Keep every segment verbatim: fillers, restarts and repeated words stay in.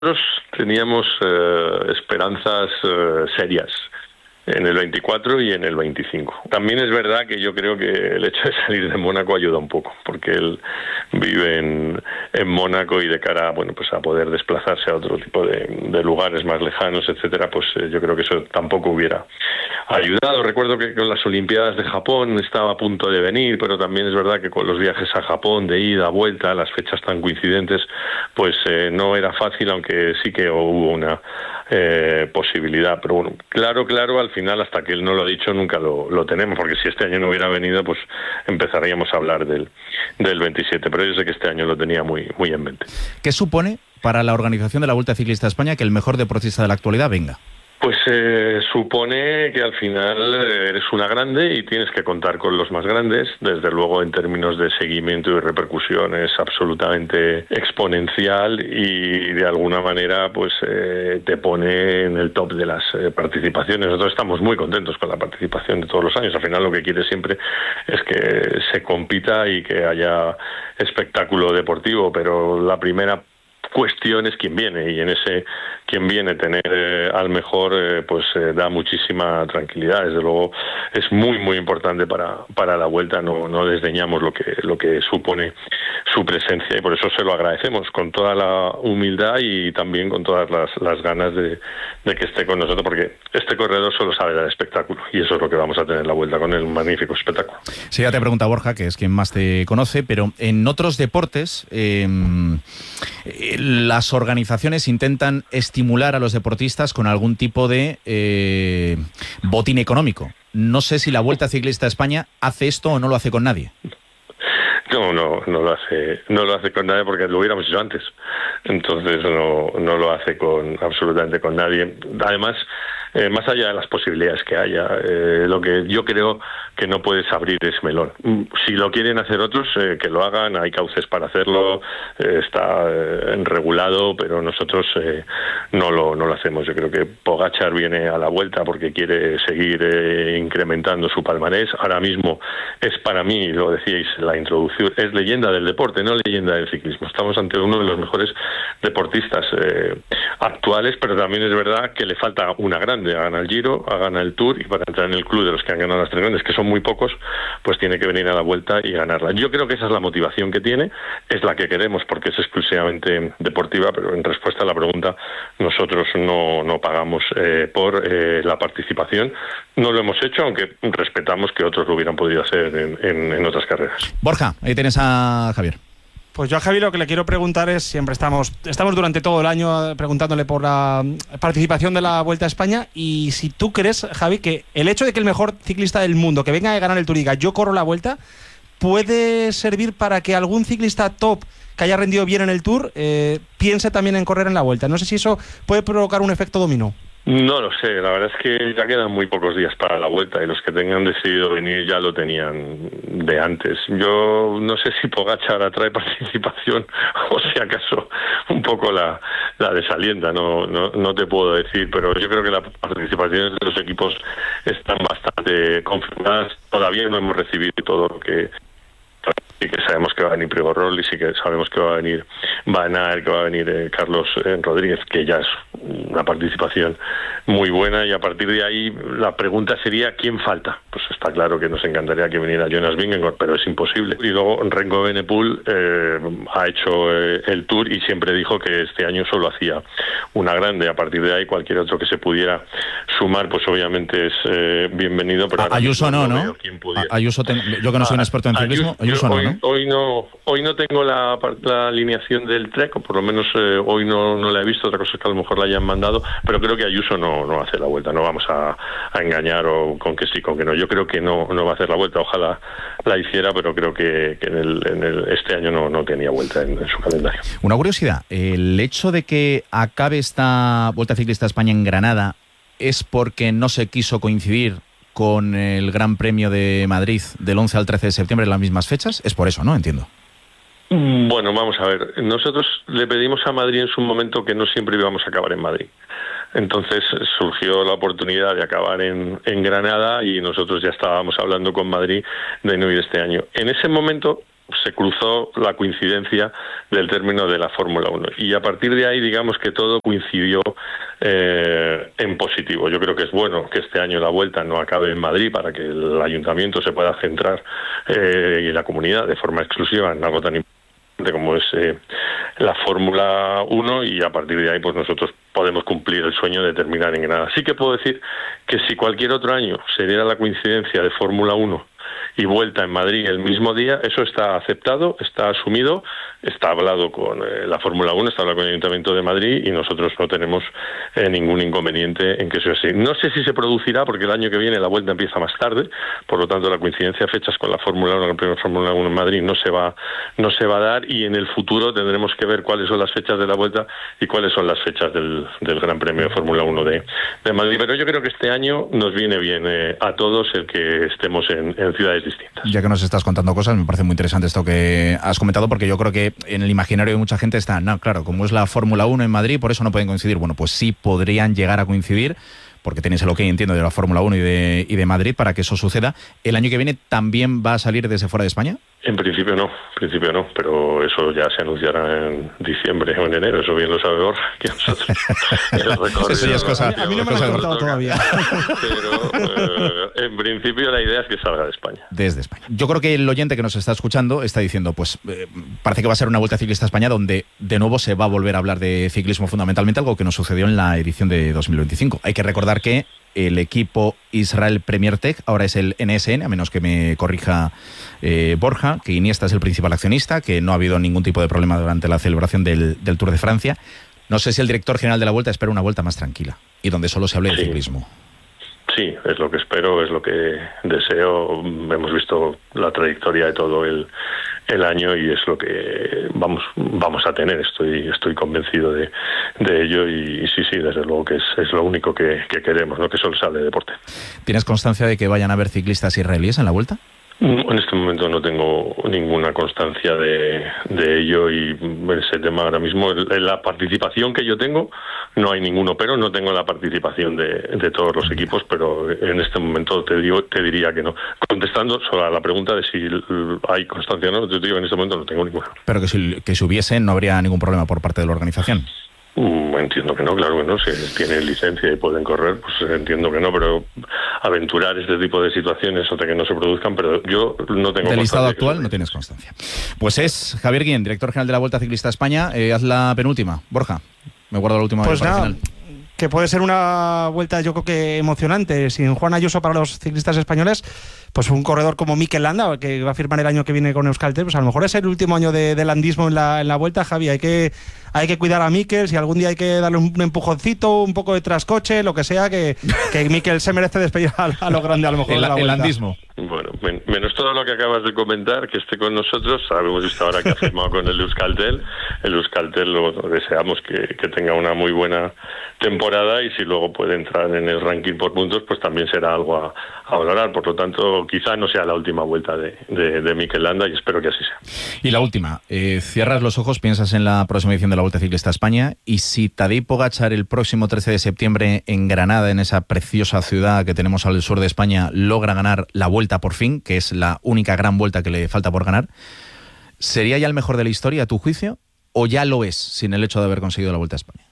Nosotros teníamos eh, esperanzas eh, serias en el veinticuatro y en el veinticinco. También es verdad que yo creo que el hecho de salir de Mónaco ayuda un poco, porque él vive en, en Mónaco y de cara, bueno, pues a poder desplazarse a otro tipo de, de lugares más lejanos, etcétera, pues eh, yo creo que eso tampoco hubiera ayudado. Recuerdo que con las Olimpiadas de Japón estaba a punto de venir, pero también es verdad que con los viajes a Japón de ida, vuelta, las fechas tan coincidentes, pues eh, no era fácil, aunque sí que hubo una eh, posibilidad. Pero bueno, claro, claro, al final, hasta que él no lo ha dicho, nunca lo, lo tenemos, porque si este año no hubiera venido, pues empezaríamos a hablar del, del veintisiete, pero yo sé que este año lo tenía muy, muy en mente. ¿Qué supone para la organización de la Vuelta Ciclista a España que el mejor deportista de la actualidad venga? Pues eh, supone que al final eres una grande y tienes que contar con los más grandes. Desde luego, en términos de seguimiento y repercusión es absolutamente exponencial y de alguna manera pues eh, te pone en el top de las eh, participaciones. Nosotros estamos muy contentos con la participación de todos los años. Al final lo que quiere siempre es que se compita y que haya espectáculo deportivo, pero la primera cuestión es quién viene, y en ese quien viene tener eh, al mejor eh, pues eh, da muchísima tranquilidad. Desde luego es muy muy importante para para la Vuelta. No no desdeñamos lo que lo que supone su presencia y por eso se lo agradecemos con toda la humildad y también con todas las, las ganas de, de que esté con nosotros, porque este corredor solo sabe dar espectáculo y eso es lo que vamos a tener en la Vuelta, con el magnífico espectáculo. Sí, ya te pregunta Borja, que es quien más te conoce, pero en otros deportes eh, las organizaciones intentan estimular a los deportistas con algún tipo de eh, botín económico. No sé si la Vuelta Ciclista a España hace esto o no lo hace con nadie. No, no, no lo hace, no lo hace con nadie porque lo hubiéramos hecho antes. Entonces no, no lo hace con absolutamente con nadie. Además, eh, más allá de las posibilidades que haya, eh, lo que yo creo que no puedes abrir es melón. Si lo quieren hacer otros, eh, que lo hagan, hay cauces para hacerlo, eh, está eh, regulado, pero nosotros eh, no lo no lo hacemos. Yo creo que Pogačar viene a la Vuelta porque quiere seguir eh, incrementando su palmarés. Ahora mismo es, para mí, lo decíais, la introducción, es leyenda del deporte, no leyenda del ciclismo. Estamos ante uno de los mejores deportistas eh, actuales, pero también es verdad que le falta una grande. Ha ganado el Giro, ha ganado el Tour, y para entrar en el club de los que han ganado las tres grandes, que son muy pocos, pues tiene que venir a la Vuelta y ganarla. Yo creo que esa es la motivación que tiene, es la que queremos porque es exclusivamente deportiva, pero en respuesta a la pregunta, nosotros no, no pagamos eh, por eh, la participación. No lo hemos hecho, aunque respetamos que otros lo hubieran podido hacer en, en, en otras carreras. Borja, ahí tienes a Javier. Pues yo a Javi lo que le quiero preguntar es, siempre estamos estamos durante todo el año preguntándole por la participación de la Vuelta a España, y si tú crees, Javi, que el hecho de que el mejor ciclista del mundo que venga a ganar el Tour y diga yo corro la Vuelta, puede servir para que algún ciclista top que haya rendido bien en el Tour eh, piense también en correr en la Vuelta. No sé si eso puede provocar un efecto dominó. No lo sé, la verdad es que ya quedan muy pocos días para la Vuelta y los que tengan decidido venir ya lo tenían de antes. Yo no sé si Pogačar atrae participación o si acaso un poco la, la desalienta, no, no, no te puedo decir, pero yo creo que las participaciones de los equipos están bastante confirmadas. Todavía no hemos recibido todo lo que... Sí que sabemos que va a venir Primož Roglič, sí que sabemos que va a venir Van Aert, que va a venir eh, Carlos eh, Rodríguez, que ya es una participación muy buena, y a partir de ahí la pregunta sería ¿quién falta? Pues está claro que nos encantaría que viniera Jonas Vingegaard, pero es imposible. Y luego Remco Evenepoel eh, ha hecho eh, el Tour y siempre dijo que este año solo hacía una grande. A partir de ahí cualquier otro que se pudiera sumar pues obviamente es eh, bienvenido, pero a, Ayuso no, ¿no? ¿no? Ayuso ten, yo que no soy un experto en ciclismo, Ayuso, Ayuso no, hoy, ¿no? Hoy no, hoy no tengo la, la alineación del Trek, o por lo menos eh, hoy no, no la he visto. Otra cosa es que a lo mejor la hayan mandado, pero creo que Ayuso no, no hace la Vuelta. No vamos a, a engañar o con que sí, con que no. Yo creo que no, no va a hacer la Vuelta. Ojalá la hiciera, pero creo que, que en, el, en el, este año no, no tenía Vuelta en, en su calendario. Una curiosidad, el hecho de que acabe esta Vuelta Ciclista a España en Granada es porque no se quiso coincidir con el Gran Premio de Madrid del once al trece de septiembre en las mismas fechas. Es por eso, ¿no? Entiendo. Bueno, vamos a ver. Nosotros le pedimos a Madrid en su momento que no siempre íbamos a acabar en Madrid. Entonces surgió la oportunidad de acabar en, en Granada y nosotros ya estábamos hablando con Madrid de no ir este año. En ese momento se cruzó la coincidencia del término de la Fórmula uno. Y a partir de ahí, digamos que todo coincidió eh, en positivo. Yo creo que es bueno que este año la Vuelta no acabe en Madrid para que el ayuntamiento se pueda centrar eh, y la comunidad de forma exclusiva en algo tan importante como es eh, la Fórmula uno, y a partir de ahí pues nosotros podemos cumplir el sueño de terminar en Granada. Sí que puedo decir que si cualquier otro año se diera la coincidencia de Fórmula uno y Vuelta en Madrid el mismo día, eso está aceptado, está asumido, está hablado con eh, la Fórmula uno, está hablado con el Ayuntamiento de Madrid, y nosotros no tenemos eh, ningún inconveniente en que eso sea así. No sé si se producirá, porque el año que viene la Vuelta empieza más tarde, por lo tanto la coincidencia de fechas con la Fórmula uno, la primera Fórmula uno en Madrid, no se va no se va a dar, y en el futuro tendremos que ver cuáles son las fechas de la Vuelta y cuáles son las fechas del, del Gran Premio de Fórmula uno de, de Madrid. Pero yo creo que este año nos viene bien eh, a todos el que estemos en, en ciudades distintas. Ya que nos estás contando cosas, me parece muy interesante esto que has comentado, porque yo creo que en el imaginario de mucha gente está, no, claro, como es la Fórmula uno en Madrid, por eso no pueden coincidir. Bueno, pues sí podrían llegar a coincidir, porque tenéis el ok, entiendo, de la Fórmula uno y de, y de Madrid para que eso suceda. ¿El año que viene también va a salir desde fuera de España? En principio no, en principio no, pero eso ya se anunciará en diciembre o en enero, eso bien lo sabe Borja, que nosotros eso ya es cosa, a mí no me lo han contado todavía. Pero eh, en principio la idea es que salga de España. Desde España. Yo creo que el oyente que nos está escuchando está diciendo, pues eh, parece que va a ser una Vuelta Ciclista a España donde de nuevo se va a volver a hablar de ciclismo, fundamentalmente algo que nos sucedió en la edición de dos mil veinticinco. Hay que recordar que el equipo Israel Premier Tech ahora es el N S N, a menos que me corrija eh, Borja, que Iniesta es el principal accionista, que no ha habido ningún tipo de problema durante la celebración del, del Tour de Francia. No sé si el director general de la Vuelta espera una Vuelta más tranquila y donde solo se hable de sí. ciclismo. Sí, es lo que espero, es lo que deseo. Hemos visto la trayectoria de todo el, el año y es lo que vamos vamos a tener. Estoy estoy convencido de, de ello y, y sí, sí, desde luego que es, es lo único que, que queremos, ¿no? Que solo se hable de deporte. ¿Tienes constancia de que vayan a haber ciclistas israelíes en la Vuelta? En este momento no tengo ninguna constancia de, de ello y ese tema ahora mismo, en la participación que yo tengo, no hay ninguno, pero no tengo la participación de, de todos los equipos, pero en este momento te digo, te diría que no. Contestando sobre la pregunta de si hay constancia o no, te digo que en este momento no tengo ninguna. Pero que si, que si hubiese no habría ningún problema por parte de la organización. Entiendo que no, claro que no. Si tienen licencia y pueden correr, pues entiendo que no, pero aventurar este tipo de situaciones hasta que no se produzcan, pero yo no tengo. Del listado actual no tienes constancia. Pues es Javier Guillén, director general de la Vuelta Ciclista a España. Eh, haz la penúltima, Borja. Me guardo la última. Pues para nada, el final. Que puede ser una vuelta yo creo que emocionante. Sin Juan Ayuso para los ciclistas españoles, pues un corredor como Mikel Landa, que va a firmar el año que viene con Euskaltel, pues a lo mejor es el último año de, de landismo en la, en la Vuelta, Javi. Hay que, hay que cuidar a Mikel, si algún día hay que darle un empujoncito, un poco de trascoche, lo que sea, que, que Mikel se merece despedir a, a lo grande a lo mejor el, de la el Vuelta. landismo. Bueno, men menos todo lo que acabas de comentar, que esté con nosotros. Hemos visto ahora que ha firmado con el Euskaltel. El Euskaltel lo deseamos que, que tenga una muy buena temporada y si luego puede entrar en el ranking por puntos, pues también será algo a, a valorar. Por lo tanto, quizá no sea la última vuelta de, de, de Mikel Landa y espero que así sea. Y la última, eh, cierras los ojos, piensas en la próxima edición de la Vuelta Ciclista a España y si Tadej Pogačar el próximo trece de septiembre en Granada, en esa preciosa ciudad que tenemos al sur de España, logra ganar la Vuelta por fin, que es la única gran vuelta que le falta por ganar, ¿sería ya el mejor de la historia a tu juicio o ya lo es sin el hecho de haber conseguido la Vuelta a España?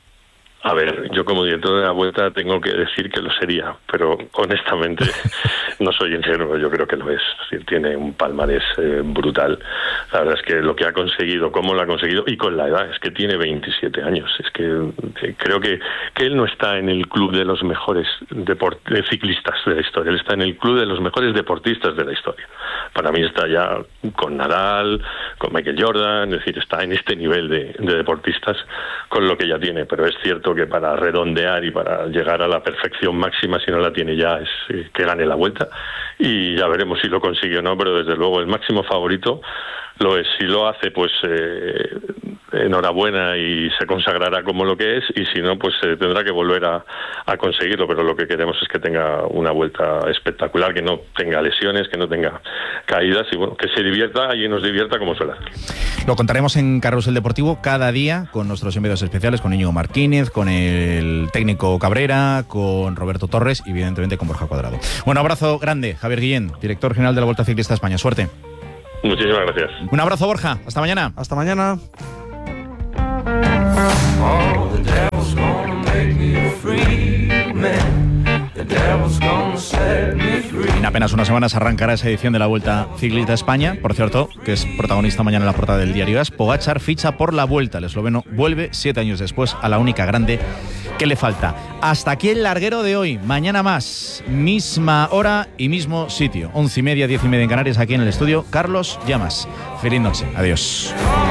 A ver, yo como director de la Vuelta tengo que decir que lo sería, pero honestamente no soy ingenuo, yo creo que lo es. Es decir, tiene un palmarés eh, brutal. La verdad es que lo que ha conseguido, cómo lo ha conseguido, y con la edad, es que tiene veintisiete años. Es que eh, creo que, que él no está en el club de los mejores deport de ciclistas de la historia, él está en el club de los mejores deportistas de la historia. Para mí está ya con Nadal, con Michael Jordan, es decir, está en este nivel de, de deportistas con lo que ya tiene, pero es cierto que para redondear y para llegar a la perfección máxima, si no la tiene ya, es eh, que gane la Vuelta y ya veremos si lo consigue o no, pero desde luego el máximo favorito lo es. Si lo hace, pues eh, enhorabuena y se consagrará como lo que es, y si no, pues eh, tendrá que volver a, a conseguirlo, pero lo que queremos es que tenga una Vuelta espectacular, que no tenga lesiones, que no tenga caídas y bueno, que se divierta y nos divierta como suele hacer. Lo contaremos en Carrusel Deportivo cada día con nuestros enviados especiales, con Íñigo Martínez, con el técnico Cabrera, con Roberto Torres y evidentemente con Borja Cuadrado. Un abrazo grande, Javier Guillén, director general de la Vuelta Ciclista a España. Suerte. Muchísimas gracias. Un abrazo, Borja. Hasta mañana. Hasta mañana. En apenas unas semanas arrancará esa edición de la Vuelta Ciclista a España. Por cierto, que es protagonista mañana en la portada del diario AS. Pogačar ficha por la Vuelta. El esloveno vuelve siete años después a la única grande que le falta. Hasta aquí el larguero de hoy. Mañana más. Misma hora y mismo sitio. Once y media, diez y media en Canarias, aquí en el estudio. Carlos Llamas. Feliz noche. Adiós.